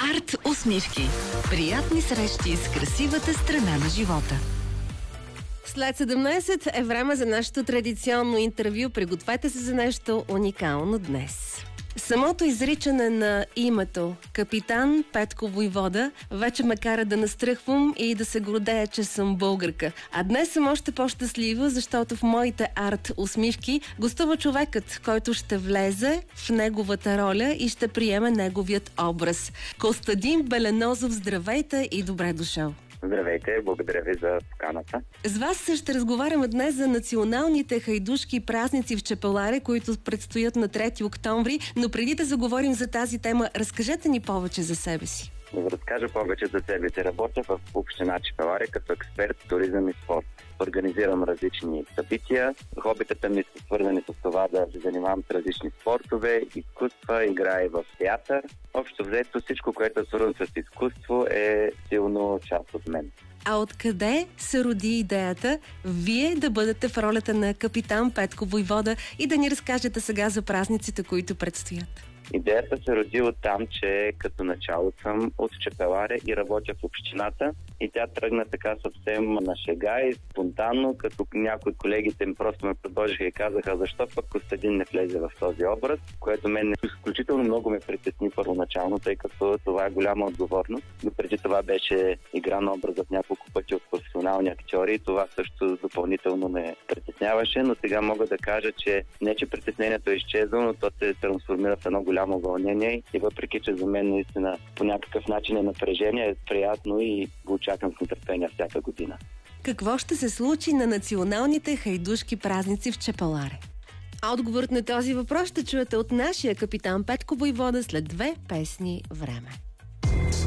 Арт усмивки. Приятни срещи с красивата страна на живота. След 17 е време за нашето традиционно интервю. Пригответе се за нещо уникално днес. Самото изричане на името Капитан Петко Войвода вече ме кара да настръхвам и да се гордея, че съм българка. А днес съм още по-щастлива, защото в моите арт усмивки гостува човекът, който ще влезе в неговата роля и ще приеме неговият образ. Костадин Беленозов, здравейте и добре дошъл! Здравейте, благодаря ви за поканата. С вас ще разговаряме днес за националните хайдушки празници в Чепеларе, които предстоят на 3 октомври, но преди да заговорим за тази тема, разкажете ни повече за себе си. Да разкажа повече за себе си. Работя в община Чепеларе като експерт в туризъм и спорт. Организирам различни събития. Хобитата ми са свързани с това да се занимавам с различни спортове, изкуства, играя в театър. Общо взето всичко, което е свързано с изкуство, е силно част от мен. А откъде се роди идеята вие да бъдете в ролята на Капитан Петко Войвода и да ни разкажете сега за празниците, които предстоят? Идеята се роди от там, че като начало съм от Чепеларе и работя в общината и тя тръгна така съвсем на шега и спонтанно, като някои колегите ми просто ме предложиха и казаха защо пък Костадин не влезе в този образ, което мен изключително много ме притесни първоначално, тъй като това е голяма отговорност. Но преди това беше игран образът няколко пъти от професионални актьори и това също допълнително ме притесняваше, но сега мога да кажа, че не че притеснението е изчезнало, но то се трансформира в едно голямо вълнение и въпреки, че за мен наистина по някакъв начин е напрежение, е приятно и го очаквам с нетърпение всяка година. Какво ще се случи на националните хайдушки празници в Чепеларе? Отговорът на този въпрос ще чуете от нашия Капитан Петко Войвода след 2 песни време.